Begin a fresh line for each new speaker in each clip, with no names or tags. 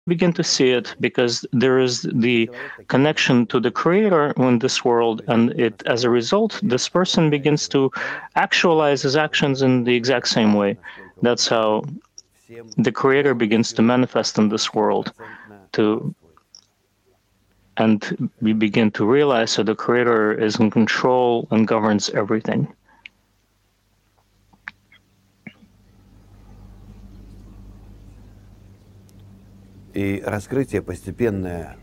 begin to see it because there is the connection to the Creator in this world, and as a result, this person begins to actualize his actions in the exact same way. That's how the Creator begins to manifest in this world, and we begin to realize that the Creator is in control and governs everything.
И раскрытие постепенное.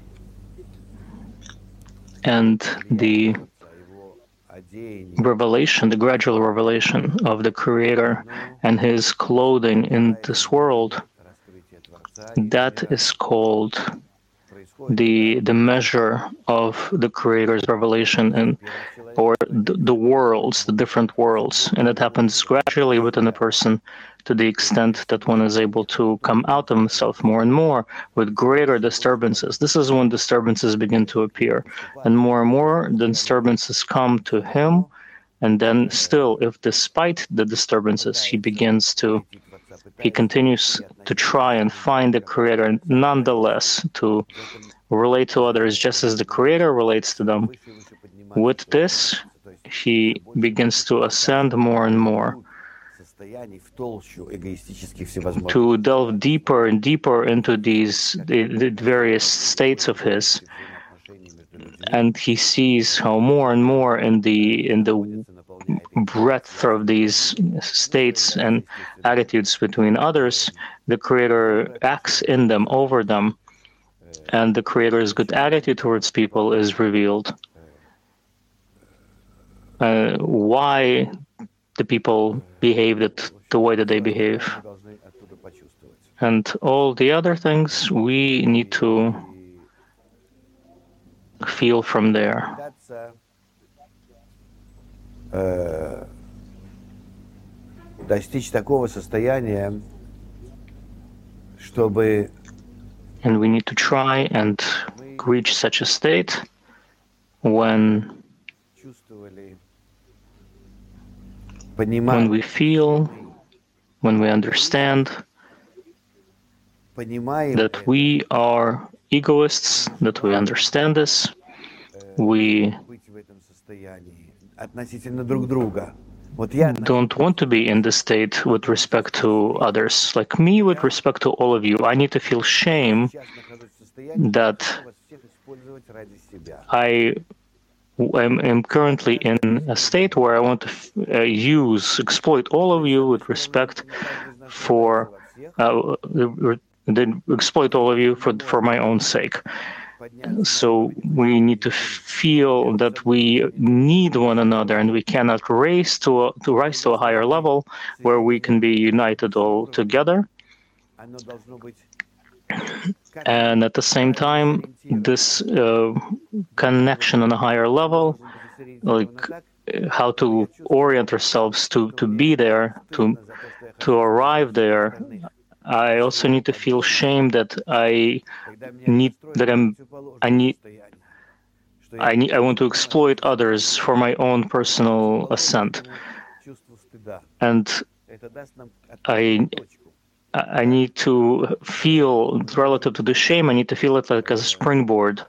And the revelation, the gradual revelation of the Creator and His clothing in this world, that is called the measure of the Creator's revelation, or the worlds, the different worlds. And it happens gradually within a person to the extent that one is able to come out of himself more and more with greater disturbances. This is when disturbances begin to appear. And more the disturbances come to him. And then still, if despite the disturbances, he continues to try and find the Creator, nonetheless, to relate to others just as the Creator relates to them. With this, he begins to ascend more and more, to delve deeper and deeper into the various states of his, and he sees how more and more in the breadth of these states and attitudes between others, the Creator acts in them, over them, and the Creator's good attitude towards people is revealed. Why the people behave the way that they behave. And all the other things we need to feel from there.
Достичь такого состояния, чтобы
And we need to try and reach such a state when we feel, when we understand that we are egoists, that we understand this, we don't want to be in this state with respect to others. Like me, with respect to all of you, I need to feel shame that I am currently in a state where I want to exploit all of you with respect exploit all of you for my own sake. So we need to feel that we need one another, and we cannot rise to a higher level where we can be united all together. And at the same time, this connection on a higher level, like how to orient ourselves to be there, to arrive there. I also need to feel shame that I want to exploit others for my own personal ascent, and I need to feel, relative to the shame, I need to feel it like as a springboard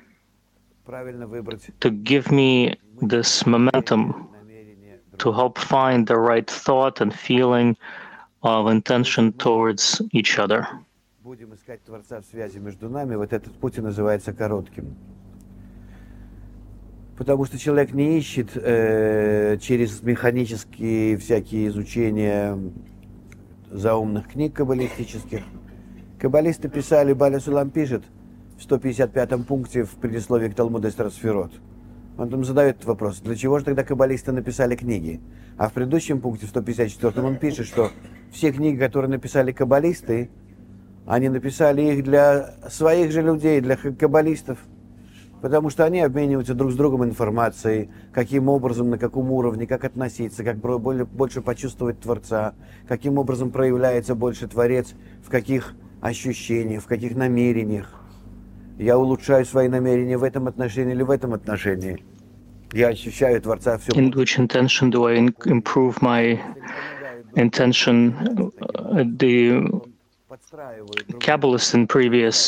to give me this momentum to help find the right thought and feeling of intention towards each other.
Будем искать Творца в связи между нами, вот этот путь и называется коротким. Потому что человек не ищет через механические всякие изучения заумных книг каббалистических. Каббалисты писали, Баля Сулам пишет в 155-м пункте в предисловии к Талмуду Эстер Сферот. Он там задает этот вопрос, для чего же тогда каббалисты написали книги? А в предыдущем пункте, в 154-м, он пишет, что все книги, которые написали каббалисты, они написали их для своих же людей, для каббалистов, потому что они обмениваются друг с другом информацией, каким образом, на каком уровне, как относиться, как больше почувствовать Творца, каким образом проявляется больше Творец, в каких ощущениях, в каких намерениях. Я улучшаю свои намерения в этом отношении или в этом отношении. Я ощущаю Творца все.
In which intention do I improve my intention? The Kabbalists in previous